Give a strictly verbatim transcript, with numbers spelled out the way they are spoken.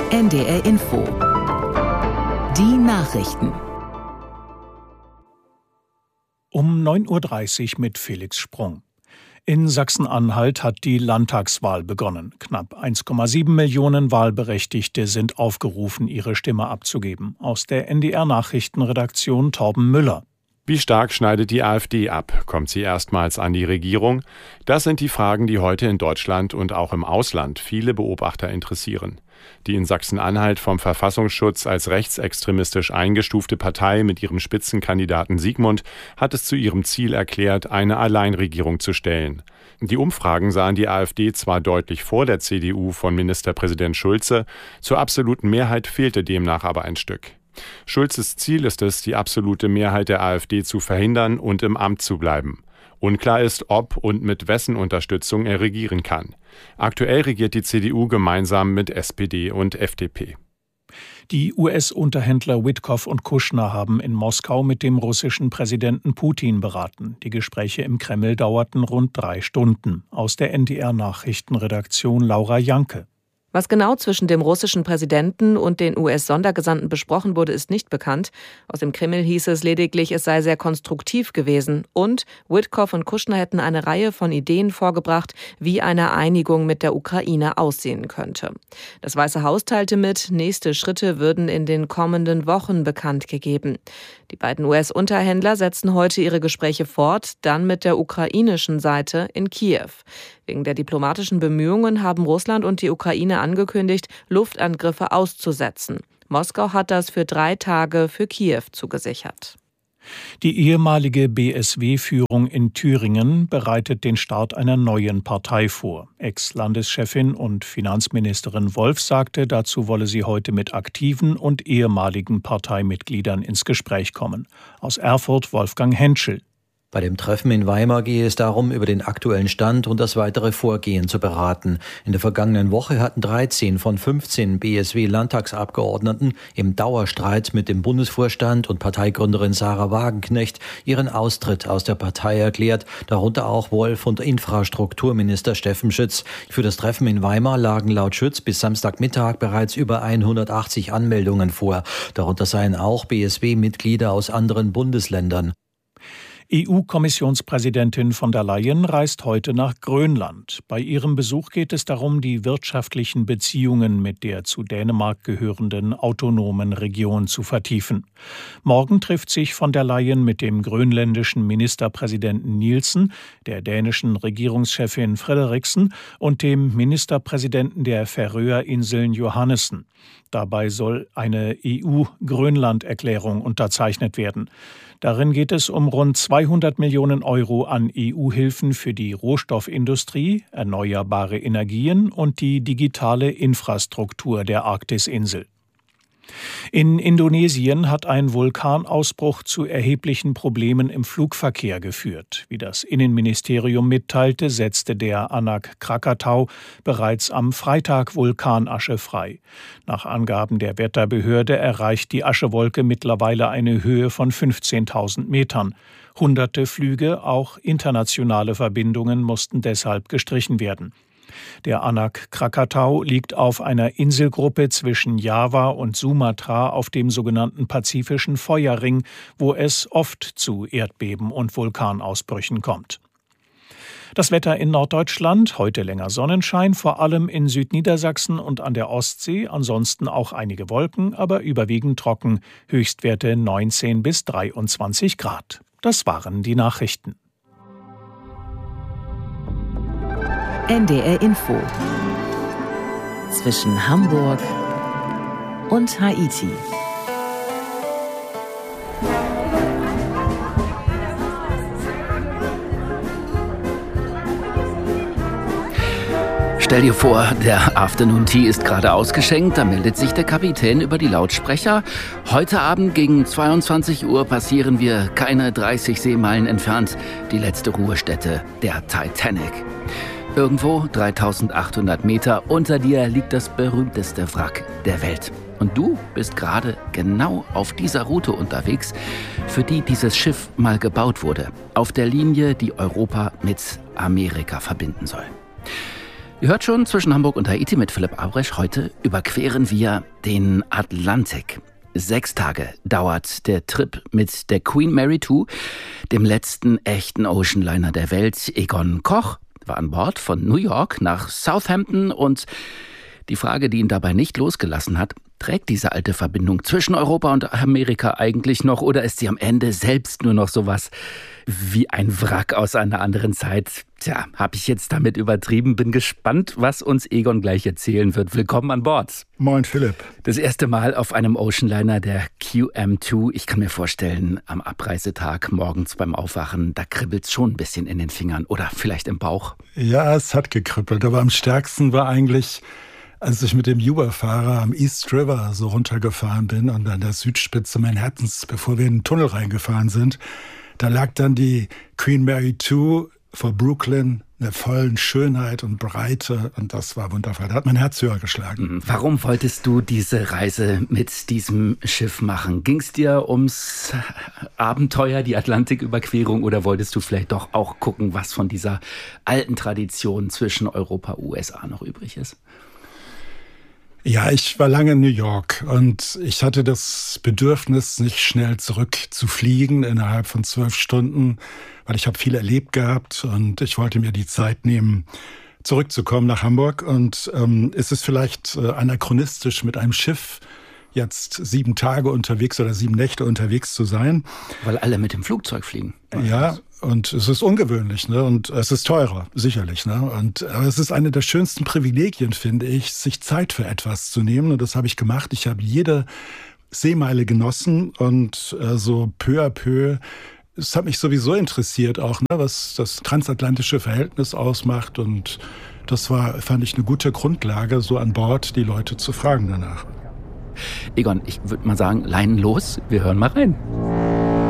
N D R Info. Die Nachrichten. Um neun Uhr dreißig mit Felix Sprung. In Sachsen-Anhalt hat die Landtagswahl begonnen. Knapp eins Komma sieben Millionen Wahlberechtigte sind aufgerufen, ihre Stimme abzugeben. Aus der N D R-Nachrichtenredaktion Torben Müller. Wie stark schneidet die AfD ab? Kommt sie erstmals an die Regierung? Das sind die Fragen, die heute in Deutschland und auch im Ausland viele Beobachter interessieren. Die in Sachsen-Anhalt vom Verfassungsschutz als rechtsextremistisch eingestufte Partei mit ihrem Spitzenkandidaten Sigmund hat es zu ihrem Ziel erklärt, eine Alleinregierung zu stellen. Die Umfragen sahen die AfD zwar deutlich vor der C D U von Ministerpräsident Schulze, zur absoluten Mehrheit fehlte demnach aber ein Stück. Schulzes Ziel ist es, die absolute Mehrheit der AfD zu verhindern und im Amt zu bleiben. Unklar ist, ob und mit wessen Unterstützung er regieren kann. Aktuell regiert die C D U gemeinsam mit S P D und F D P. Die U S-Unterhändler Witkoff und Kushner haben in Moskau mit dem russischen Präsidenten Putin beraten. Die Gespräche im Kreml dauerten rund drei Stunden. Aus der N D R-Nachrichtenredaktion Laura Janke. Was genau zwischen dem russischen Präsidenten und den U S-Sondergesandten besprochen wurde, ist nicht bekannt. Aus dem Kreml hieß es lediglich, es sei sehr konstruktiv gewesen. Und Witkoff und Kushner hätten eine Reihe von Ideen vorgebracht, wie eine Einigung mit der Ukraine aussehen könnte. Das Weiße Haus teilte mit, nächste Schritte würden in den kommenden Wochen bekannt gegeben. Die beiden U S-Unterhändler setzen heute ihre Gespräche fort, dann mit der ukrainischen Seite in Kiew. Wegen der diplomatischen Bemühungen haben Russland und die Ukraine angekündigt, Luftangriffe auszusetzen. Moskau hat das für drei Tage für Kiew zugesichert. Die ehemalige B S W-Führung in Thüringen bereitet den Start einer neuen Partei vor. Ex-Landeschefin und Finanzministerin Wolf sagte, dazu wolle sie heute mit aktiven und ehemaligen Parteimitgliedern ins Gespräch kommen. Aus Erfurt Wolfgang Henschel. Bei dem Treffen in Weimar gehe es darum, über den aktuellen Stand und das weitere Vorgehen zu beraten. In der vergangenen Woche hatten dreizehn von fünfzehn B S W-Landtagsabgeordneten im Dauerstreit mit dem Bundesvorstand und Parteigründerin Sarah Wagenknecht ihren Austritt aus der Partei erklärt, darunter auch Wolf und Infrastrukturminister Steffen Schütz. Für das Treffen in Weimar lagen laut Schütz bis Samstagmittag bereits über hundertachtzig Anmeldungen vor. Darunter seien auch B S W-Mitglieder aus anderen Bundesländern. E U-Kommissionspräsidentin von der Leyen reist heute nach Grönland. Bei ihrem Besuch geht es darum, die wirtschaftlichen Beziehungen mit der zu Dänemark gehörenden autonomen Region zu vertiefen. Morgen trifft sich von der Leyen mit dem grönländischen Ministerpräsidenten Nielsen, der dänischen Regierungschefin Frederiksen und dem Ministerpräsidenten der Färöerinseln Johannessen. Dabei soll eine E U-Grönland-Erklärung unterzeichnet werden. Darin geht es um rund zweihundert Millionen Euro an E U-Hilfen für die Rohstoffindustrie, erneuerbare Energien und die digitale Infrastruktur der Arktisinsel. In Indonesien hat ein Vulkanausbruch zu erheblichen Problemen im Flugverkehr geführt. Wie das Innenministerium mitteilte, setzte der Anak Krakatau bereits am Freitag Vulkanasche frei. Nach Angaben der Wetterbehörde erreicht die Aschewolke mittlerweile eine Höhe von fünfzehntausend Metern. Hunderte Flüge, auch internationale Verbindungen, mussten deshalb gestrichen werden. Der Anak Krakatau liegt auf einer Inselgruppe zwischen Java und Sumatra auf dem sogenannten Pazifischen Feuerring, wo es oft zu Erdbeben und Vulkanausbrüchen kommt. Das Wetter in Norddeutschland, heute länger Sonnenschein, vor allem in Südniedersachsen und an der Ostsee, ansonsten auch einige Wolken, aber überwiegend trocken, Höchstwerte neunzehn bis dreiundzwanzig Grad. Das waren die Nachrichten. N D R Info. Zwischen Hamburg und Haiti. Stell dir vor, der Afternoon Tea ist gerade ausgeschenkt, da meldet sich der Kapitän über die Lautsprecher. Heute Abend gegen zweiundzwanzig Uhr passieren wir keine dreißig Seemeilen entfernt die letzte Ruhestätte, der Titanic. Irgendwo dreitausendachthundert Meter unter dir liegt das berühmteste Wrack der Welt. Und du bist gerade genau auf dieser Route unterwegs, für die dieses Schiff mal gebaut wurde. Auf der Linie, die Europa mit Amerika verbinden soll. Ihr hört schon zwischen Hamburg und Haiti mit Philipp Abresch. Heute überqueren wir den Atlantik. Sechs Tage dauert der Trip mit der Queen Mary zwei, dem letzten echten Oceanliner der Welt. Egon Koch war an Bord von New York nach Southampton und die Frage, die ihn dabei nicht losgelassen hat, trägt diese alte Verbindung zwischen Europa und Amerika eigentlich noch oder ist sie am Ende selbst nur noch sowas wie ein Wrack aus einer anderen Zeit? Tja, habe ich jetzt damit übertrieben? Bin gespannt, was uns Egon gleich erzählen wird. Willkommen an Bord. Moin Philipp. Das erste Mal auf einem Oceanliner, der Q M zwei. Ich kann mir vorstellen, am Abreisetag morgens beim Aufwachen, da kribbelt's schon ein bisschen in den Fingern oder vielleicht im Bauch. Ja, es hat gekribbelt, aber am stärksten war eigentlich, als ich mit dem Uber-Fahrer am East River so runtergefahren bin und an der Südspitze Manhattans, bevor wir in den Tunnel reingefahren sind, da lag dann die Queen Mary zwei vor Brooklyn, eine vollen Schönheit und Breite und das war wundervoll. Da hat mein Herz höher geschlagen. Warum wolltest du diese Reise mit diesem Schiff machen? Ging es dir ums Abenteuer, die Atlantiküberquerung oder wolltest du vielleicht doch auch gucken, was von dieser alten Tradition zwischen Europa und U S A noch übrig ist? Ja, ich war lange in New York und ich hatte das Bedürfnis, nicht schnell zurückzufliegen innerhalb von zwölf Stunden, weil ich habe viel erlebt gehabt und ich wollte mir die Zeit nehmen, zurückzukommen nach Hamburg. Und ähm, es ist vielleicht äh, anachronistisch, mit einem Schiff jetzt sieben Tage unterwegs oder sieben Nächte unterwegs zu sein. Weil alle mit dem Flugzeug fliegen. Ja, und es ist ungewöhnlich, ne? Und es ist teurer, sicherlich, ne? Und aber es ist eine der schönsten Privilegien, finde ich, sich Zeit für etwas zu nehmen. Und das habe ich gemacht. Ich habe jede Seemeile genossen und äh, so peu à peu. Es hat mich sowieso interessiert auch, ne, was das transatlantische Verhältnis ausmacht. Und das war, fand ich, eine gute Grundlage, so an Bord die Leute zu fragen danach. Egon, ich würde mal sagen, Leinen los, wir hören mal rein.